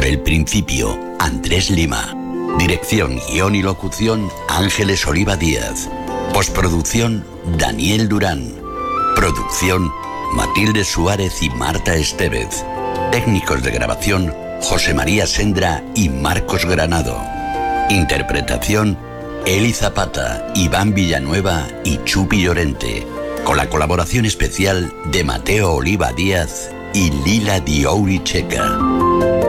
Por el principio, Andrés Lima. Dirección, guión y locución, Ángeles Oliva Díaz. Postproducción, Daniel Durán. Producción, Matilde Suárez y Marta Estevez. Técnicos de grabación, José María Sendra y Marcos Granado. Interpretación, Eli Zapata, Iván Villanueva y Chupi Llorente. Con la colaboración especial de Mateo Oliva Díaz y Lila Diouri Checa.